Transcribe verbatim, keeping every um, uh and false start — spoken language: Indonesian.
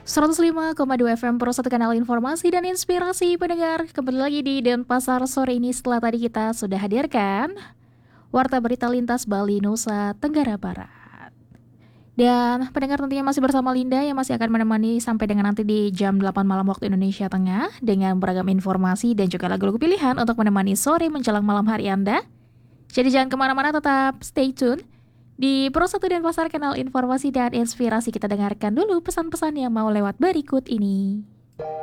seratus lima koma dua F M Pro, satu kanal informasi dan inspirasi pendengar. Kembali lagi di Denpasar sore ini setelah tadi kita sudah hadirkan Warta Berita Lintas Bali Nusa Tenggara Barat. Dan pendengar tentunya masih bersama Linda yang masih akan menemani sampai dengan nanti di jam delapan malam waktu Indonesia Tengah dengan beragam informasi dan juga lagu-lagu pilihan untuk menemani sore menjelang malam hari Anda. Jadi jangan kemana-mana, tetap stay tune di Pro satu Denpasar, kanal informasi dan inspirasi. Kita dengarkan dulu pesan-pesan yang mau lewat berikut ini.